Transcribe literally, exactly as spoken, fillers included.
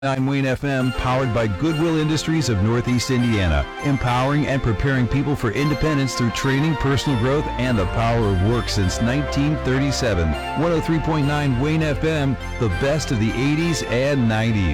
I'm Wayne F M, powered by Goodwill Industries of Northeast Indiana, empowering and preparing people for independence through training, personal growth, and the power of work since nineteen thirty-seven. one oh three point nine Wayne F M, the best of the eighties and nineties.